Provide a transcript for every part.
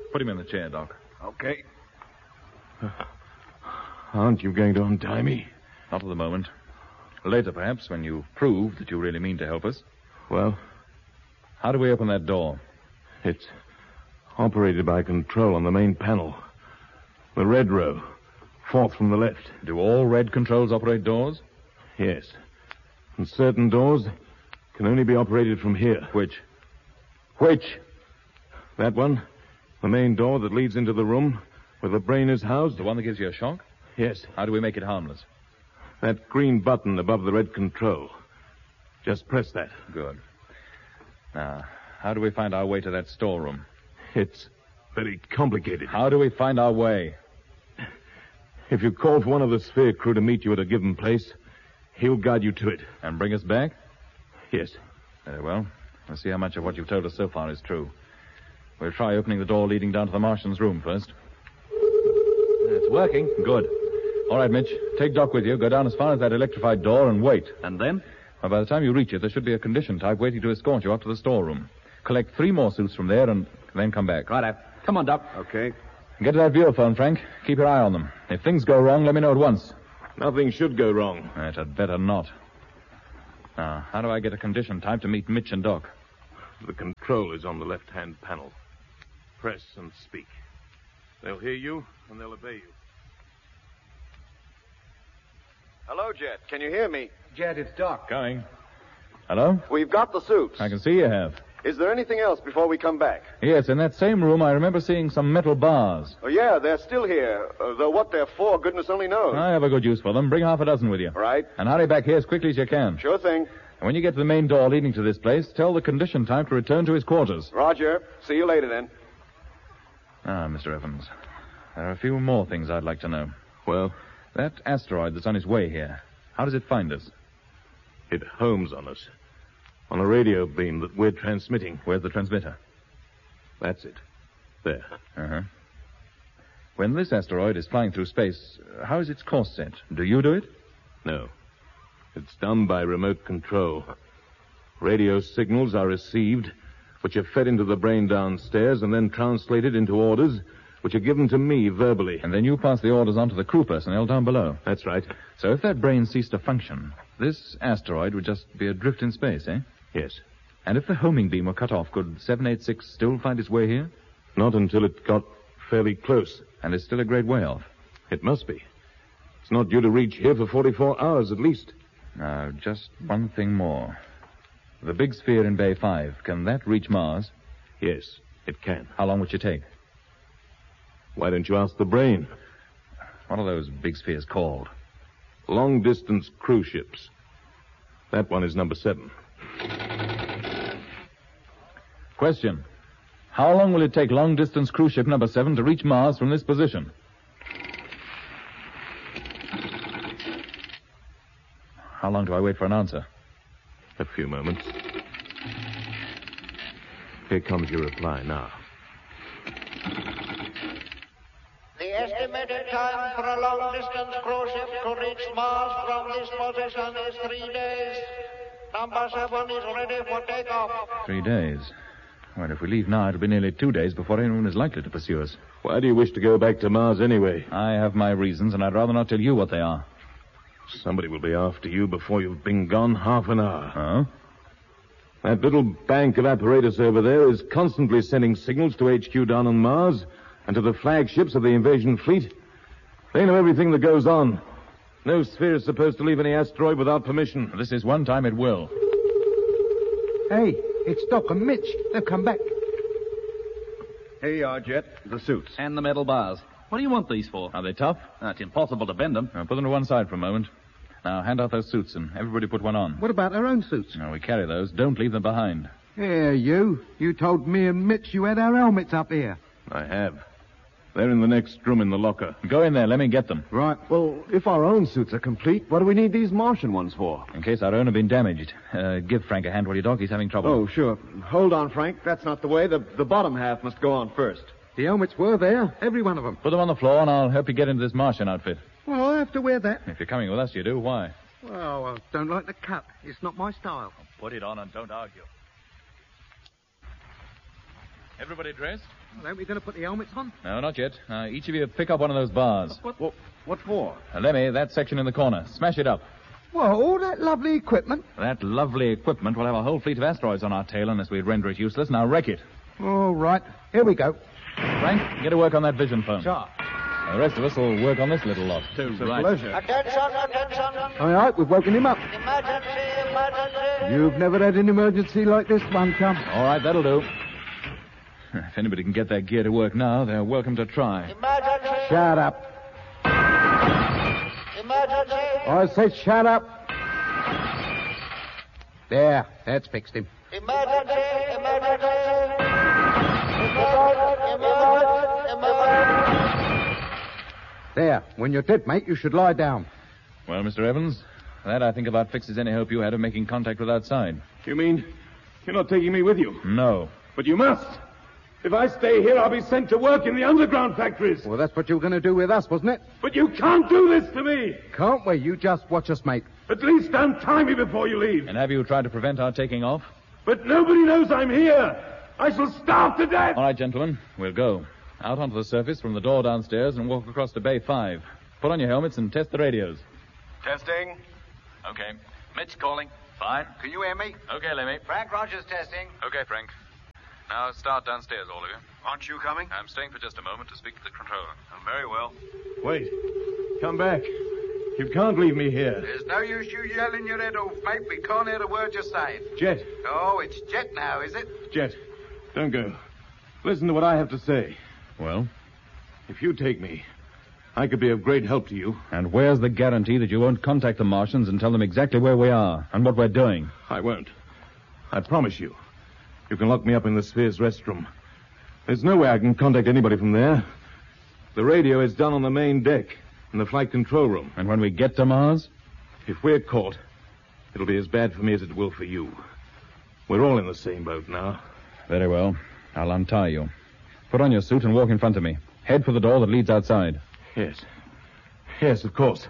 Put him in the chair, Doc. Okay. Aren't you going to untie me? Not at the moment. Later, perhaps, when you prove that you really mean to help us. Well? How do we open that door? It's operated by control on the main panel. The red row. Fourth from the left. Do all red controls operate doors? Yes. And certain doors can only be operated from here. Which? That one. The main door that leads into the room where the brain is housed. The one that gives you a shock? Yes. How do we make it harmless? That green button above the red control. Just press that. Good. Now, how do we find our way to that storeroom? It's very complicated. How do we find our way? If you call for one of the Sphere crew to meet you at a given place, he'll guide you to it. And bring us back? Yes. Very well. Let's see how much of what you've told us so far is true. We'll try opening the door leading down to the Martian's room first. It's working. Good. All right, Mitch. Take Doc with you. Go down as far as that electrified door and wait. And then? Well, by the time you reach it, there should be a condition type waiting to escort you up to the storeroom. Collect 3 more suits from there and then come back. Righto. Come on, Doc. Okay. Get to that viewer phone, Frank. Keep your eye on them. If things go wrong, let me know at once. Nothing should go wrong. It had better not. Now, how do I get a condition type to meet Mitch and Doc? The control is on the left-hand panel. Press and speak. They'll hear you, and they'll obey you. Hello, Jet. Can you hear me? Jet, it's Doc. Going. Hello? We've got the suits. I can see you have. Is there anything else before we come back? Yes, in that same room, I remember seeing some metal bars. Oh, yeah, they're still here. Though what they're for, goodness only knows. I have a good use for them. Bring half a dozen with you. Right. And hurry back here as quickly as you can. Sure thing. And when you get to the main door leading to this place, tell the condition type to return to his quarters. Roger. See you later, then. Ah, Mr. Evans, there are a few more things I'd like to know. Well? That asteroid that's on its way here, how does it find us? It homes on us. On a radio beam that we're transmitting. Where's the transmitter? That's it. There. Uh-huh. When this asteroid is flying through space, how is its course set? Do you do it? No. It's done by remote control. Radio signals are received, which are fed into the brain downstairs and then translated into orders, which are given to me verbally. And then you pass the orders on to the crew personnel down below. That's right. So if that brain ceased to function, this asteroid would just be adrift in space, eh? Yes. And if the homing beam were cut off, could 786 still find its way here? Not until it got fairly close. And it's still a great way off. It must be. It's not due to reach here for 44 hours at least. Now, just one thing more. The big sphere in Bay 5, can that reach Mars? Yes, it can. How long would you take? Why don't you ask the brain? What are those big spheres called? Long-distance cruise ships. That one is number 7. Question. How long will it take long-distance cruise ship number 7 to reach Mars from this position? How long do I wait for an answer? A few moments. Here comes your reply now. The estimated time for a long-distance cruise ship to reach Mars from this position is 3 days. Number 7 is ready for takeoff. 3 days. Well, if we leave now, it'll be nearly 2 days before anyone is likely to pursue us. Why do you wish to go back to Mars anyway? I have my reasons, and I'd rather not tell you what they are. Somebody will be after you before you've been gone half an hour. Oh? That little bank of apparatus over there is constantly sending signals to HQ down on Mars and to the flagships of the invasion fleet. They know everything that goes on. No sphere is supposed to leave any asteroid without permission. This is one time it will. Hey, it's Doc and Mitch. They've come back. Here you are, Jet. The suits. And the metal bars. What do you want these for? Are they tough? It's impossible to bend them. Now, put them to one side for a moment. Now, hand out those suits and everybody put one on. What about our own suits? Now, we carry those. Don't leave them behind. Here, you. You told me and Mitch you had our helmets up here. I have. They're in the next room in the locker. Go in there. Let me get them. Right. Well, if our own suits are complete, what do we need these Martian ones for? In case our own have been damaged. Give Frank a hand while you Doc. He's having trouble. Oh, sure. Hold on, Frank. That's not the way. The bottom half must go on first. The helmets were there. Every one of them. Put them on the floor, and I'll help you get into this Martian outfit. Well, I have to wear that. If you're coming with us, you do. Why? Well, I don't like the cut. It's not my style. Put it on and don't argue. Everybody dressed? Well, aren't we going to put the helmets on? No, not yet. Each of you pick up one of those bars. What for? Lemmy, that section in the corner. Smash it up. Well, all that lovely equipment. That lovely equipment will have a whole fleet of asteroids on our tail unless we render it useless. Now wreck it. All right. Here we go. Frank, get to work on that vision phone. Sure. The rest of us will work on this little lot. It's a pleasure. Attention. All right, we've woken him up. Emergency. You've never had an emergency like this one, Chum. All right, that'll do. If anybody can get that gear to work now, they're welcome to try. Emergency. Shut up. Emergency. I say shut up. There, that's fixed him. Emergency. There, when you're dead, mate, you should lie down. Well, Mr. Evans, that I think about fixes any hope you had of making contact with outside. You mean you're not taking me with you? No. But you must. If I stay here, I'll be sent to work in the underground factories. Well, that's what you were going to do with us, wasn't it? But you can't do this to me. Can't we? You just watch us, mate. At least untie me before you leave. And have you tried to prevent our taking off? But nobody knows I'm here. I shall starve to death. All right, gentlemen, we'll go. Out onto the surface from the door downstairs and walk across to Bay 5. Put on your helmets and test the radios. Testing. Okay. Mitch calling. Fine. Can you hear me? Okay, Lemmy. Frank Rogers testing. Okay, Frank. Now start downstairs, all of you. Aren't you coming? I'm staying for just a moment to speak to the controller. Very well. Wait. Come back. You can't leave me here. There's no use you yelling your head off, mate. We can't hear the word you're saying. Jet. Oh, it's Jet now, is it? Jet. Don't go. Listen to what I have to say. Well? If you take me, I could be of great help to you. And where's the guarantee that you won't contact the Martians and tell them exactly where we are and what we're doing? I won't. I promise you. You can lock me up in the Sphere's restroom. There's no way I can contact anybody from there. The radio is done on the main deck, in the flight control room. And when we get to Mars? If we're caught, it'll be as bad for me as it will for you. We're all in the same boat now. Very well. I'll untie you. Put on your suit and walk in front of me. Head for the door that leads outside. Yes. Yes, of course.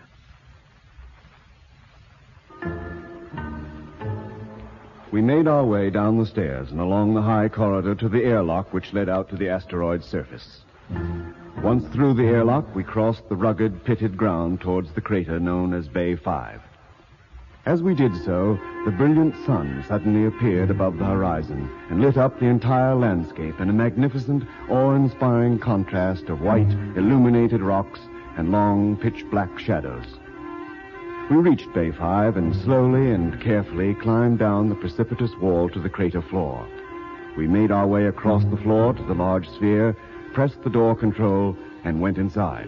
We made our way down the stairs and along the high corridor to the airlock which led out to the asteroid's surface. Once through the airlock, we crossed the rugged, pitted ground towards the crater known as Bay 5. As we did so, the brilliant sun suddenly appeared above the horizon and lit up the entire landscape in a magnificent, awe-inspiring contrast of white, illuminated rocks and long, pitch-black shadows. We reached Bay 5 and slowly and carefully climbed down the precipitous wall to the crater floor. We made our way across the floor to the large sphere, pressed the door control, and went inside.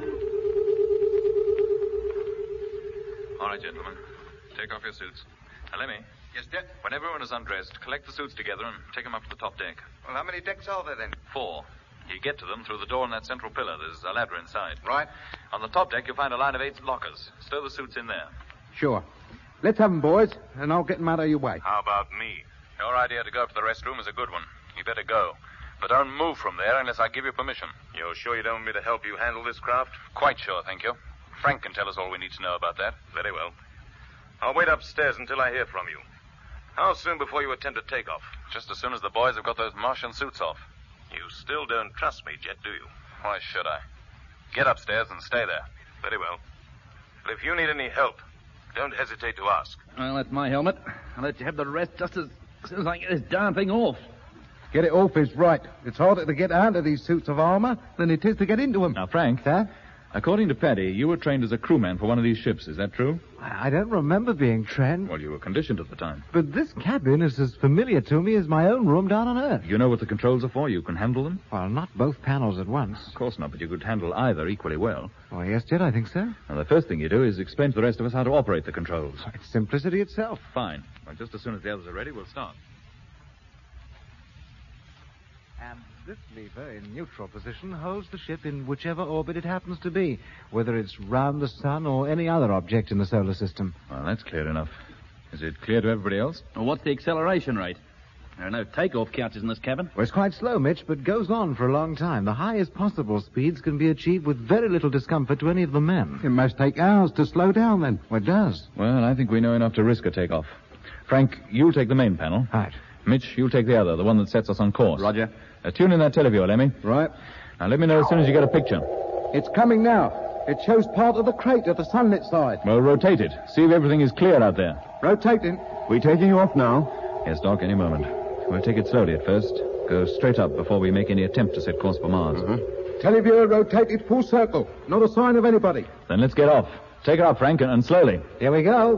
All right, gentlemen. Take off your suits. Now, Lemmy. Yes, Jet? When everyone is undressed, collect the suits together and take them up to the top deck. Well, how many decks are there then? 4. You get to them through the door in that central pillar. There's a ladder inside. Right. On the top deck, you'll find a line of 8 lockers. Stow the suits in there. Sure. Let's have 'em, boys, and I'll get 'em out of your way. How about me? Your idea to go up to the restroom is a good one. You better go. But don't move from there unless I give you permission. You're sure you don't want me to help you handle this craft? Quite sure, thank you. Frank can tell us all we need to know about that. Very well. I'll wait upstairs until I hear from you. How soon before you attempt to take off? Just as soon as the boys have got those Martian suits off. You still don't trust me, Jet, do you? Why should I? Get upstairs and stay there. Very well. But if you need any help, don't hesitate to ask. Well, that's my helmet. I'll let you have the rest just as soon as I get this darn thing off. Get it off is right. It's harder to get out of these suits of armor than it is to get into them. Now, Frank. Sir? According to Paddy, you were trained as a crewman for one of these ships. Is that true? I don't remember being trained. Well, you were conditioned at the time. But this cabin is as familiar to me as my own room down on Earth. You know what the controls are for? You can handle them? Well, not both panels at once. Of course not, but you could handle either equally well. Oh, yes, Jet, I think so. Now, the first thing you do is explain to the rest of us how to operate the controls. It's simplicity itself. Fine. Well, just as soon as the others are ready, we'll start. And this lever in neutral position holds the ship in whichever orbit it happens to be, whether it's round the sun or any other object in the solar system. Well, that's clear enough. Is it clear to everybody else? Well, what's the acceleration rate? There are no takeoff couches in this cabin. Well, it's quite slow, Mitch, but goes on for a long time. The highest possible speeds can be achieved with very little discomfort to any of the men. It must take hours to slow down, then. Well, it does. Well, I think we know enough to risk a takeoff. Frank, you'll take the main panel. Right. Mitch, you'll take the other, the one that sets us on course. Roger. Tune in that teleview, Lemmy. Right. Now, let me know as soon as you get a picture. It's coming now. It shows part of the crate at the sunlit side. Well, rotate it. See if everything is clear out there. Rotating. We taking you off now? Yes, Doc, any moment. We'll take it slowly at first. Go straight up before we make any attempt to set course for Mars. Televiewer rotated full circle. Not a sign of anybody. Then let's get off. Take her up, Frank, and slowly. Here we go.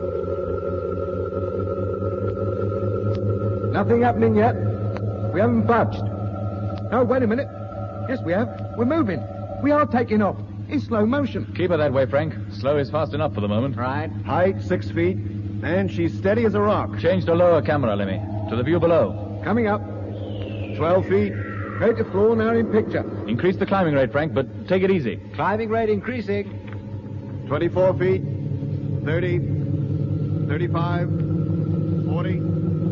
Nothing happening yet. We haven't budged. No, wait a minute. Yes, we have. We're moving. We are taking off. In slow motion. Keep her that way, Frank. Slow is fast enough for the moment. Right. Height 6 feet, and she's steady as a rock. Change to lower camera, Lemmy. To the view below. Coming up. 12 feet. Rate to floor now in picture. Increase the climbing rate, Frank, but take it easy. Climbing rate increasing. 24 feet. 30. 35. 40.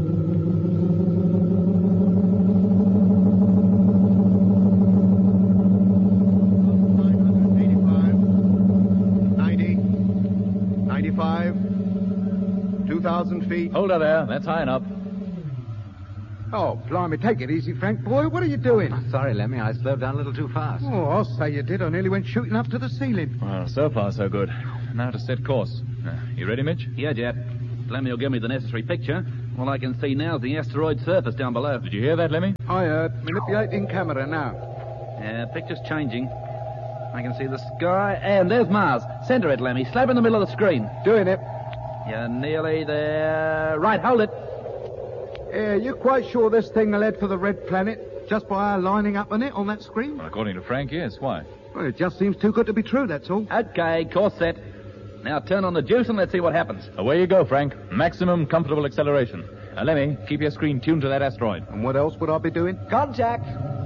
Feet. Hold her there. That's high enough. Oh, blimey, take it easy, Frank, boy. What are you doing? Sorry, Lemmy, I slowed down a little too fast. Oh, I'll say you did. I nearly went shooting up to the ceiling. Well, so far, so good. Now to set course. You ready, Mitch? Yeah, Jet. Lemmy will give me the necessary picture. All I can see now is the asteroid surface down below. Did you hear that, Lemmy? I heard. Manipulating camera now. Yeah, picture's changing. I can see the sky, and there's Mars. Center it, Lemmy. Slap in the middle of the screen. Doing it. You're nearly there. Right, hold it. You're quite sure this thing will head for the red planet just by our lining up on it on that screen? Well, according to Frank, yes. Why? Well, it just seems too good to be true, that's all. Okay, course set. Now turn on the juice and let's see what happens. Away you go, Frank. Maximum comfortable acceleration. Lemmy, keep your screen tuned to that asteroid. And what else would I be doing? Contact.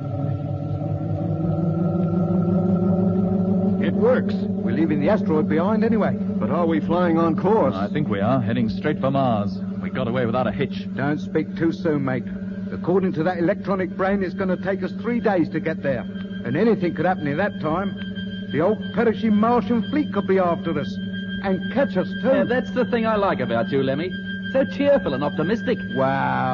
It works. We're leaving the asteroid behind anyway. But are we flying on course? I think we are, heading straight for Mars. We got away without a hitch. Don't speak too soon, mate. According to that electronic brain, it's going to take us 3 days to get there. And anything could happen in that time. The old perishing Martian fleet could be after us. And catch us, too. Yeah, that's the thing I like about you, Lemmy. So cheerful and optimistic. Wow.